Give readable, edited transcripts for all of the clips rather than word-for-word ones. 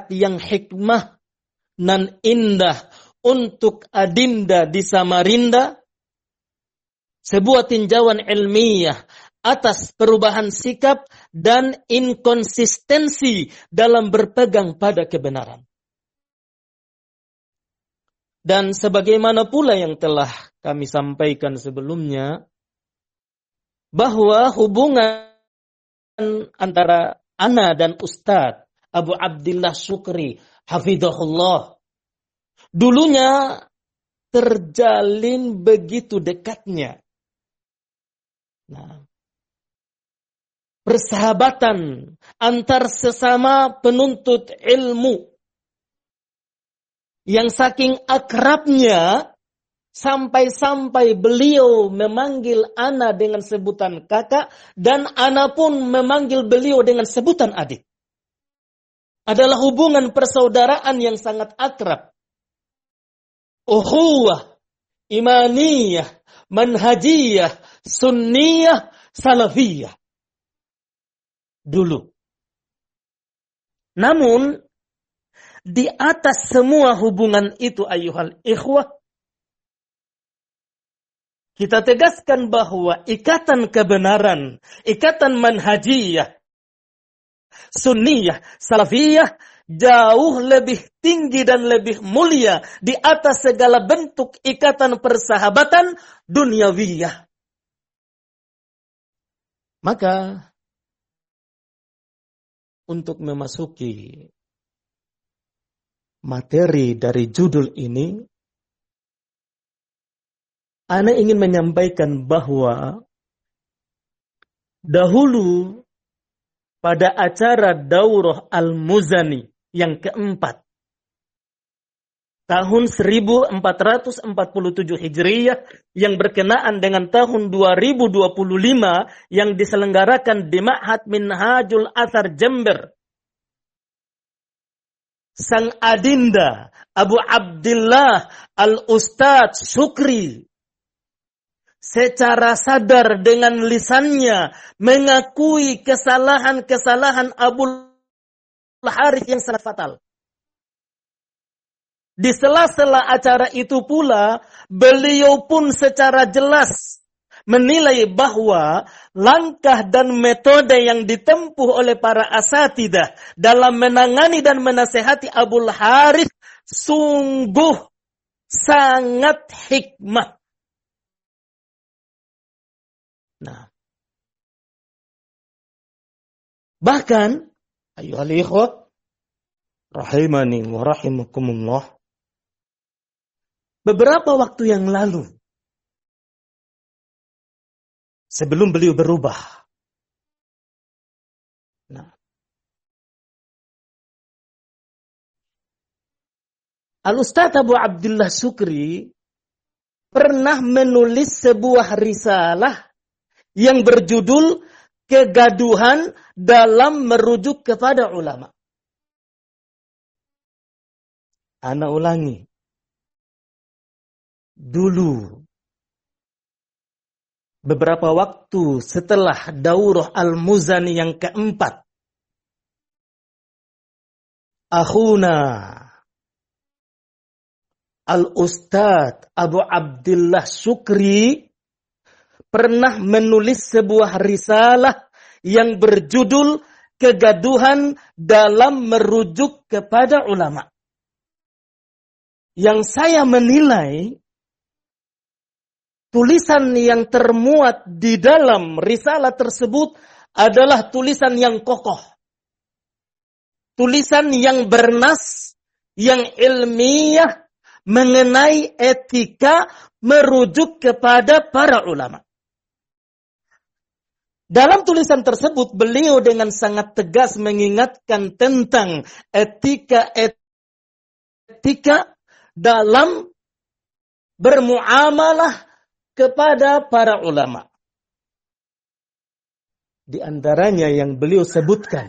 nasihat yang hikmah nan indah untuk adinda di Samarinda, sebuah tinjauan ilmiah atas perubahan sikap dan inkonsistensi dalam berpegang pada kebenaran. Dan sebagaimana pula yang telah kami sampaikan sebelumnya, bahwa hubungan antara ana dan Ustadz Abu Abdillah Syukri hafizahullah dulunya terjalin begitu dekatnya. Nah, persahabatan antar sesama penuntut ilmu yang saking akrabnya sampai-sampai beliau memanggil ana dengan sebutan kakak dan ana pun memanggil beliau dengan sebutan adik. Adalah hubungan persaudaraan yang sangat akrab. Ukhuwah, imaniyah, manhajiyah, sunniyah, salafiyah. Dulu. Namun, di atas semua hubungan itu ayuhal ikhwah, kita tegaskan bahwa ikatan kebenaran, ikatan manhajiyah, sunniyah, salafiyah, jauh lebih tinggi dan lebih mulia di atas segala bentuk ikatan persahabatan duniawiyah. Maka, untuk memasuki materi dari judul ini, Ana ingin menyampaikan bahwa dahulu pada acara Daurah Al-Muzani yang keempat, tahun 1447 Hijriyah yang berkenaan dengan tahun 2025 yang diselenggarakan di Ma'had Minhajul Athar Jember. Sang adinda Abu Abdillah Al-Ustadz Syukri secara sadar dengan lisannya mengakui kesalahan-kesalahan Abu Harith yang sangat fatal. Di sela-sela acara itu pula, beliau pun secara jelas menilai bahwa langkah dan metode yang ditempuh oleh para asatidah dalam menangani dan menasehati Abu Harith sungguh sangat hikmah. Nah, bahkan, ayuhal ikhwah, rahimani wa rahimakumullah, beberapa waktu yang lalu, sebelum beliau berubah, nah, Al-Ustadz Abu Abdillah Syukri pernah menulis sebuah risalah yang berjudul Kegaduhan dalam Merujuk kepada Ulama. Ana ulangi. Dulu, beberapa waktu setelah Daurah Al-Muzani yang keempat, akhuna Al-Ustadz Abu Abdillah Syukri pernah menulis sebuah risalah yang berjudul Kegaduhan dalam Merujuk kepada Ulama. Yang saya menilai tulisan yang termuat di dalam risalah tersebut adalah tulisan yang kokoh. Tulisan yang bernas, yang ilmiah mengenai etika merujuk kepada para ulama. Dalam tulisan tersebut, beliau dengan sangat tegas mengingatkan tentang etika dalam bermuamalah kepada para ulama. Di antaranya yang beliau sebutkan.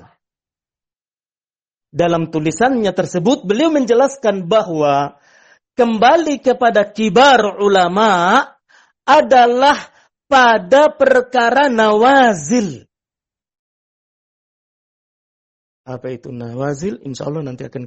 Dalam tulisannya tersebut, beliau menjelaskan bahwa kembali kepada kibar ulama adalah pada perkara nawazil. Apa itu nawazil? Insya Allah nanti akan